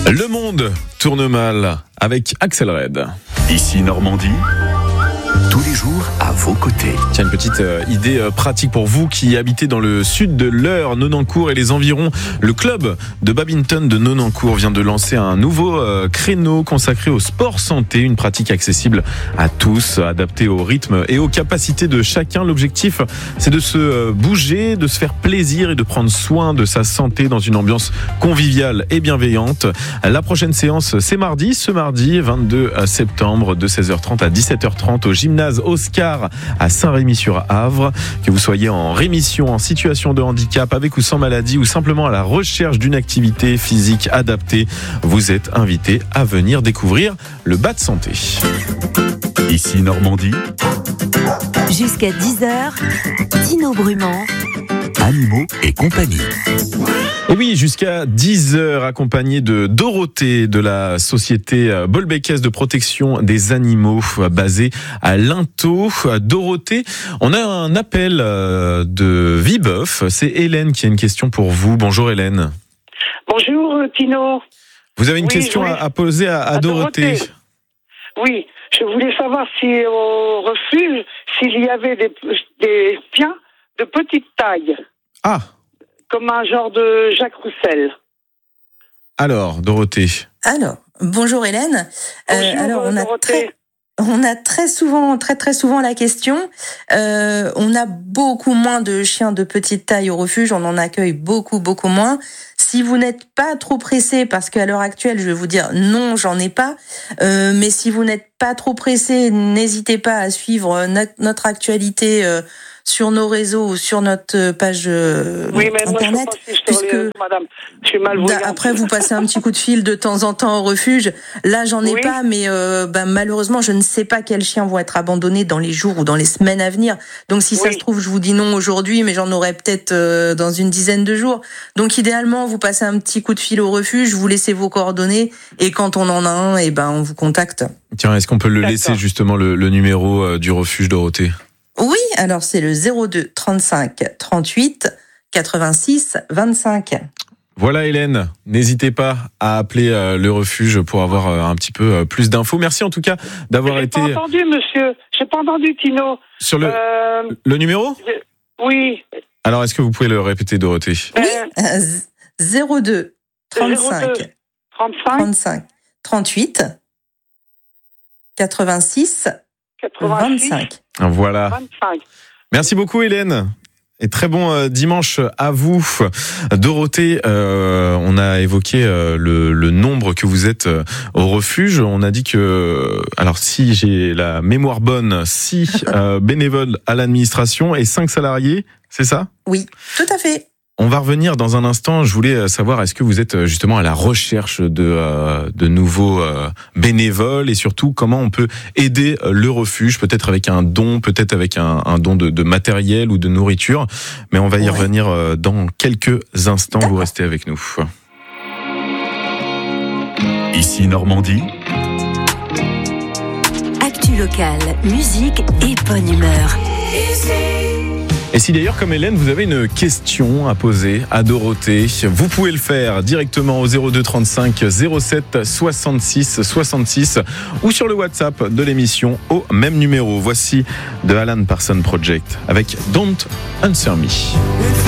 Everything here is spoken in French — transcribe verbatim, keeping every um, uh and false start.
Le monde tourne mal avec Axel Red. Ici Normandie, tous les jours à vos côtés. Tiens, une petite euh, idée euh, pratique pour vous qui habitez dans le sud de l'Eure, Nonancourt et les environs. Le club de badminton de Nonancourt vient de lancer un nouveau euh, créneau consacré au sport santé, une pratique accessible à tous, adaptée au rythme et aux capacités de chacun. L'objectif, c'est de se euh, bouger, de se faire plaisir et de prendre soin de sa santé dans une ambiance conviviale et bienveillante. La prochaine séance, c'est mardi, ce mardi vingt-deux septembre de seize heures trente à dix-sept heures trente au gymnase Oscar à Saint-Rémy-sur-Avre. Que vous soyez en rémission, en situation de handicap, avec ou sans maladie, ou simplement à la recherche d'une activité physique adaptée, vous êtes invité à venir découvrir le bas de santé. Ici Normandie, jusqu'à dix heures, Tino Brumand. Animaux et compagnie. Et oui, jusqu'à dix heures, accompagné de Dorothée de la société Bolbecquès de protection des animaux basée à Linteau. Dorothée, on a un appel de Villebeuf. C'est Hélène qui a une question pour vous. Bonjour Hélène. Bonjour Tino. Vous avez une oui, question oui. à poser à, à, à Dorothée. Dorothée. Oui, je voulais savoir si au refuge, s'il y avait des, des chiens de petite taille. Ah. Comme un genre de Jacques Roussel. Alors, Dorothée. Alors, bonjour Hélène. Bonjour, euh, alors, on a Dorothée. très, on a très souvent, très très souvent la question. Euh, on a beaucoup moins de chiens de petite taille au refuge. On en accueille beaucoup, beaucoup moins. Si vous n'êtes pas trop pressé, parce qu'à l'heure actuelle, je vais vous dire non, j'en ai pas. Euh, mais si vous n'êtes pas trop pressé, n'hésitez pas à suivre notre, notre actualité euh, sur nos réseaux ou sur notre page euh, oui, mais internet. moi, je pense puisque les... madame, je suis malvoyante. Après, vous passez un petit coup de fil de temps en temps au refuge. Là, j'en ai oui. pas, mais euh, bah, malheureusement, je ne sais pas quels chiens vont être abandonnés dans les jours ou dans les semaines à venir. Donc, si oui. ça se trouve, je vous dis non aujourd'hui, mais j'en aurai peut-être euh, dans une dizaine de jours. Donc, idéalement, vous passez un petit coup de fil au refuge, vous laissez vos coordonnées, et quand on en a un, et ben, on vous contacte. Tiens, est-ce qu'on peut le D'accord. laisser justement le, le numéro euh, du refuge, Dorothée ? Oui, alors c'est le zéro deux trente-cinq trente-huit quatre-vingt-six vingt-cinq. Voilà Hélène, n'hésitez pas à appeler euh, le refuge pour avoir euh, un petit peu euh, plus d'infos. Merci en tout cas d'avoir J'ai été... J'ai pas entendu monsieur, j'ai pas entendu Tino. Sur le, euh... le numéro ? Oui. Alors est-ce que vous pouvez le répéter Dorothée ? Oui, euh, zéro deux trente-cinq trente-cinq trente-huit quatre-vingt-six vingt-cinq. Voilà. vingt-cinq. Merci beaucoup Hélène. Et très bon euh, dimanche à vous. Dorothée, euh, on a évoqué euh, le, le nombre que vous êtes euh, au refuge. On a dit que, alors si j'ai la mémoire bonne, six euh, bénévoles à l'administration et cinq salariés, c'est ça ? Oui, tout à fait. On va revenir dans un instant. Je voulais savoir, est-ce que vous êtes justement à la recherche de, euh, de nouveaux euh, bénévoles et surtout comment on peut aider le refuge, peut-être avec un don, peut-être avec un, un don de, de matériel ou de nourriture. Mais on va y ouais. revenir euh, dans quelques instants. D'accord. Vous restez avec nous. Ici Normandie. Actu locale, musique et bonne humeur. Et si d'ailleurs, comme Hélène, vous avez une question à poser à Dorothée, vous pouvez le faire directement au zéro deux trente-cinq zéro sept soixante-six soixante-six ou sur le WhatsApp de l'émission au même numéro. Voici The Alan Parsons Project avec Don't Answer Me.